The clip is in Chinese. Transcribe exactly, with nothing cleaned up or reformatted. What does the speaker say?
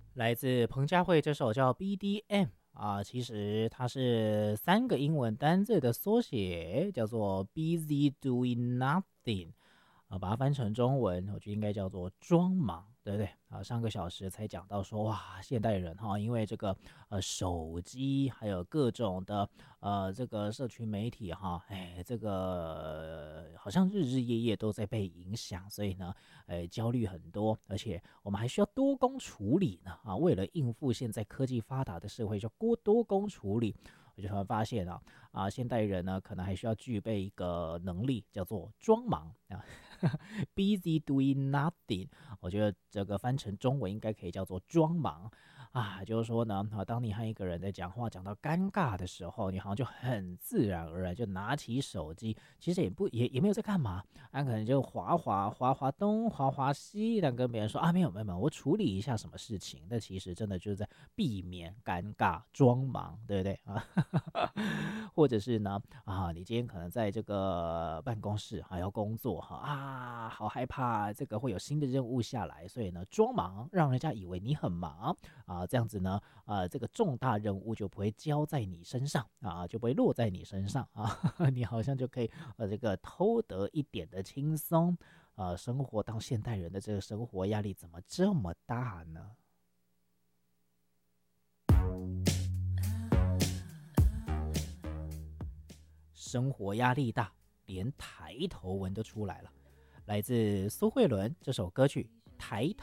来自彭佳慧这首叫 B D M 啊，其实它是三个英文单字的缩写，叫做 Busy Doing Nothing。啊，把它翻成中文，我觉得应该叫做装忙，对不对？啊，上个小时才讲到说，哇，现代人哈，因为这个呃手机，还有各种的呃这个社群媒体哈，哎，这个、呃好像日日夜夜都在被影响，所以呢，哎，焦虑很多，而且我们还需要多工处理呢啊，为了应付现在科技发达的社会，就多多工处理。我就突然发现啊啊，现代人呢，可能还需要具备一个能力，叫做装忙啊。busy doing nothing，我觉得这个翻成中文应该可以叫做装忙啊，就是说呢，啊，当你和一个人在讲话讲到尴尬的时候，你好像就很自然而然就拿起手机，其实也不也也没有在干嘛，啊，可能就滑滑滑滑东滑滑西，但跟别人说啊，没有没有没有，我处理一下什么事情，但其实真的就是在避免尴尬，装忙，对不对啊？或者是呢，啊，你今天可能在这个办公室还要工作哈啊，好害怕这个会有新的任务下来，所以呢，装忙让人家以为你很忙啊，这样子呢，呃，这个重大任务就不会交在你身上啊，就不会落在你身上啊，你好像就可以呃这个偷得一点的轻松。呃，生活当现代人的这个生活压力怎么这么大呢？生活压力大，连抬头纹都出来了。来自苏慧伦这首歌曲《抬头》。